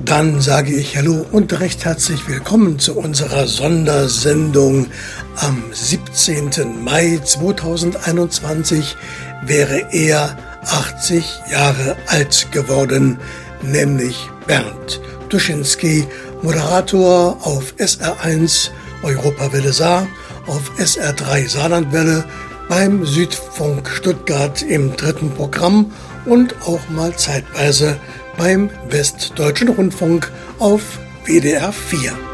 Dann sage ich Hallo und recht herzlich willkommen zu unserer Sondersendung. Am 17. Mai 2021 wäre er 80 Jahre alt geworden, nämlich Bernd Tuschinski, Moderator auf SR1 Europawelle Saar, auf SR3 Saarlandwelle, beim Südfunk Stuttgart im 3. Programm und auch mal zeitweise beim Westdeutschen Rundfunk auf WDR 4.